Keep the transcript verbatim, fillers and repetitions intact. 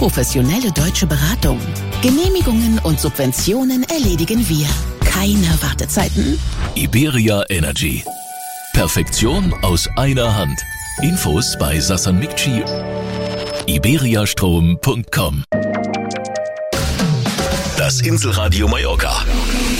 Professionelle deutsche Beratung. Genehmigungen und Subventionen erledigen wir. Keine Wartezeiten. Iberia Energy. Perfektion aus einer Hand. Infos bei Sassan Mikci. iberiastrom punkt com. Das Inselradio Mallorca.